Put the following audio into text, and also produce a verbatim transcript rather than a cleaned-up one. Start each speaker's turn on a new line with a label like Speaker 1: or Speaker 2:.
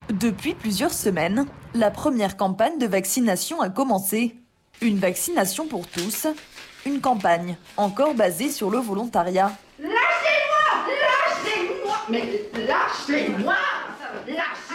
Speaker 1: Depuis plusieurs semaines, la première campagne de vaccination a commencé. Une vaccination pour tous, une campagne encore basée sur le volontariat.
Speaker 2: Lâchez-moi! Lâchez-moi! Mais lâchez-moi! Lâchez